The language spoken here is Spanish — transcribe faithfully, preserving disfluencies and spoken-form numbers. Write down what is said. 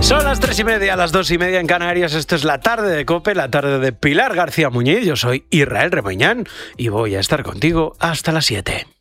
Son las tres y media, las dos y media en Canarias. Esto es la tarde de COPE, la tarde de Pilar García Muñiz. Yo soy Israel Remoñán y voy a estar contigo hasta las siete.